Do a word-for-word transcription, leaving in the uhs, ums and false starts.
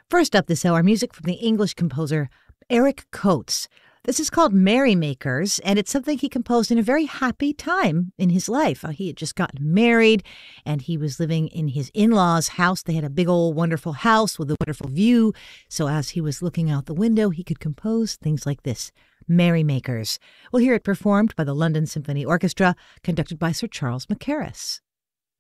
First up this hour, music from the English composer Eric Coates. This is called Merrymakers, and it's something he composed in a very happy time in his life. Uh, He had just gotten married, and he was living in his in-laws' house. They had a big old wonderful house with a wonderful view. So as he was looking out the window, he could compose things like this, Merrymakers. We'll hear it performed by the London Symphony Orchestra, conducted by Sir Charles Mackerras.